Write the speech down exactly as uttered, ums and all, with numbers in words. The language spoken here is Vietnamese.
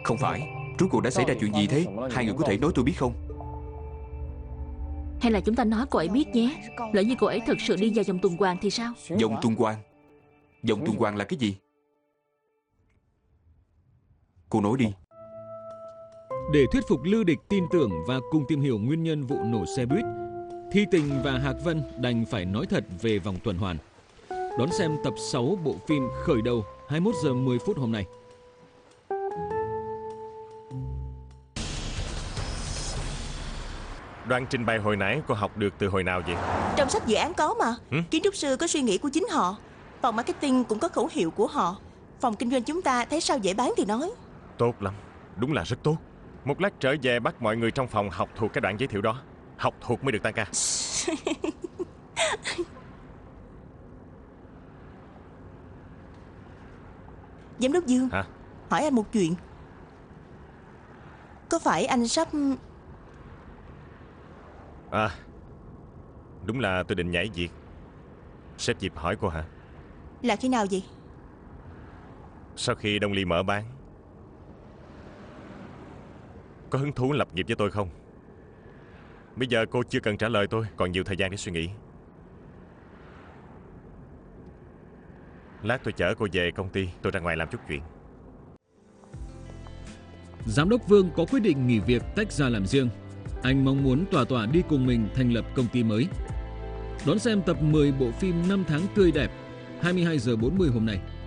Không phải, rốt cuộc đã xảy ra chuyện gì thế? Hai người có thể nói tôi biết không? Hay là chúng ta nói cô ấy biết nhé. Lỡ như cô ấy thực sự đi vào vòng tuần hoàn thì sao? Vòng tuần hoàn? Vòng tuần hoàn là cái gì? Cô nói đi. Để thuyết phục Lư Địch tin tưởng và cùng tìm hiểu nguyên nhân vụ nổ xe buýt, Thi Tình và Hạc Vân đành phải nói thật về vòng tuần hoàn. Đón xem tập sáu bộ phim khởi đầu hai mươi mốt giờ mười phút hôm nay. Đoạn trình bày hồi nãy cô học được từ hồi nào vậy? Trong sách dự án có mà. Hử? Kiến trúc sư có suy nghĩ của chính họ. Phòng marketing cũng có khẩu hiệu của họ. Phòng kinh doanh chúng ta thấy sao dễ bán thì nói. Tốt lắm, đúng là rất tốt. Một lát trở về bắt mọi người trong phòng học thuộc cái đoạn giới thiệu đó. Học thuộc mới được tăng ca. Giám đốc Dương, Hả? hỏi anh một chuyện. Có phải anh sắp... À, đúng là tôi định nhảy việc. Sếp dịp hỏi cô hả? Là khi nào vậy? Sau khi Đông Ly mở bán. Có hứng thú lập nghiệp với tôi không? Bây giờ cô chưa cần trả lời tôi, còn nhiều thời gian để suy nghĩ. Lát tôi chở cô về công ty, tôi ra ngoài làm chút chuyện. Giám đốc Vương có quyết định nghỉ việc tách ra làm riêng. Anh mong muốn Tỏa Tỏa đi cùng mình thành lập công ty mới. Đón xem tập mười bộ phim Năm tháng tươi đẹp hai mươi hai giờ bốn mươi hôm nay.